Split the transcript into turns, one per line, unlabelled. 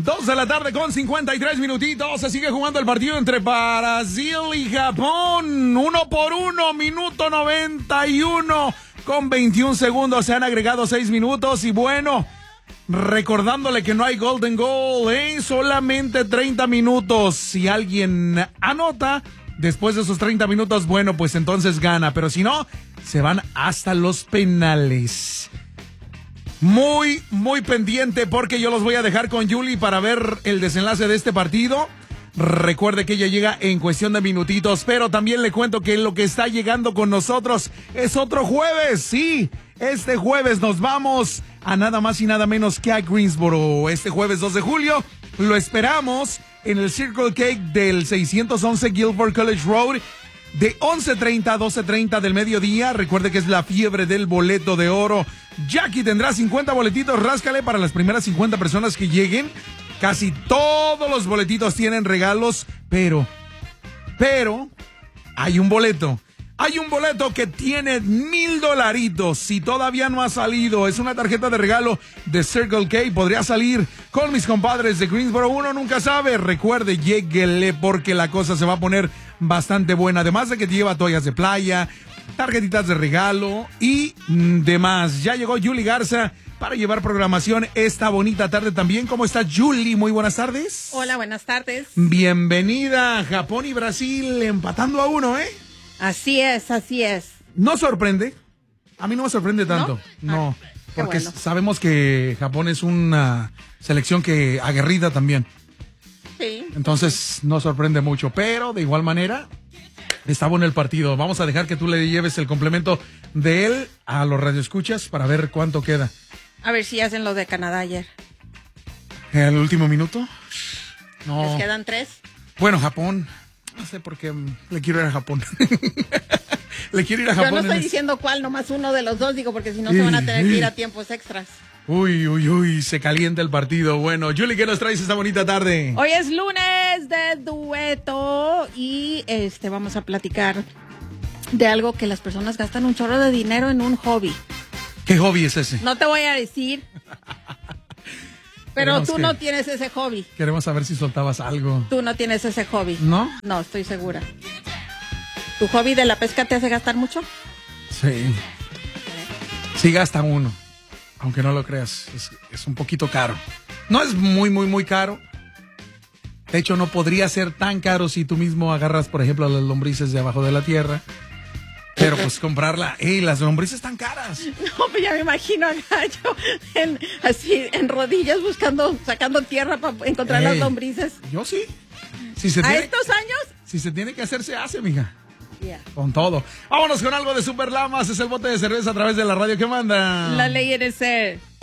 2 de la tarde con 53 minutitos. Se sigue jugando el partido entre Brasil y Japón. 1-1, minuto 91 con 21 segundos. Se han agregado 6 minutos y bueno, recordándole que no hay golden goal en solamente 30 minutos. Si alguien anota después de esos 30 minutos, bueno, pues entonces gana. Pero si no, se van hasta los penales. Muy pendiente porque yo los voy a dejar con Julie para ver el desenlace de este partido. Recuerde que ella llega en cuestión de minutitos, pero también le cuento que lo que está llegando con nosotros es otro jueves. Sí, este jueves nos vamos a nada más y nada menos que a Greensboro. Este jueves 2 de julio lo esperamos en el Circle K del 611 Guilford College Road de 11:30 a 12:30 del mediodía. Recuerde que es la fiebre del boleto de oro. Jackie tendrá 50 boletitos, ráscale para las primeras 50 personas que lleguen. Casi todos los boletitos tienen regalos, pero hay un boleto. Hay un boleto que tiene $1,000. Si todavía no ha salido, es una tarjeta de regalo de Circle K. Podría salir con mis compadres de Greensboro. Uno nunca sabe. Recuerde, lléguele porque la cosa se va a poner bastante buena. Además de que te lleva toallas de playa, tarjetitas de regalo y demás. Ya llegó Julie Garza para llevar programación esta bonita tarde también. ¿Cómo está Julie? Muy buenas tardes.
Hola, buenas tardes.
Bienvenida. Japón y Brasil empatando a 1, ¿eh?
Así es, así es.
¿No sorprende? A mí no me sorprende tanto. No, porque bueno, sabemos que Japón es una selección que aguerrida también.
Sí.
Entonces no sorprende mucho, pero de igual manera está bueno el partido. Vamos a dejar que tú le lleves el complemento de él a los radioescuchas para ver cuánto queda.
A ver si hacen lo de Canadá ayer.
¿El último minuto? No.
¿Les quedan 3?
Bueno, Japón. No sé por qué le quiero ir a Japón. Le quiero ir a Japón.
Yo no estoy diciendo cuál, nomás uno de los dos, digo, porque si no se van a tener que ir a tiempos extras.
Uy, se calienta el partido. Bueno, Julie, ¿qué nos traes esta bonita tarde?
Hoy es lunes de dueto y vamos a platicar de algo que las personas gastan un chorro de dinero en un hobby.
¿Qué hobby es ese?
No te voy a decir. Pero tú no tienes ese hobby.
Queremos saber si soltabas algo.
Tú no tienes ese hobby.
¿No?
No, estoy segura. ¿Tu hobby de la pesca te hace gastar mucho?
Sí. Sí gasta uno. Aunque no lo creas. Es un poquito caro. No es muy caro. De hecho, no podría ser tan caro si tú mismo agarras, por ejemplo, las lombrices de abajo de la tierra. Pero pues comprarla, las lombrices están caras.
No, pues ya me imagino a Gallo en rodillas sacando tierra para encontrar las lombrices.
Yo sí.
¿Estos años?
Si se tiene que hacer, se hace, mija.
Yeah.
Con todo. Vámonos con algo de Super Lamas. Es el bote de cerveza a través de la radio que manda.
La ley en el ser.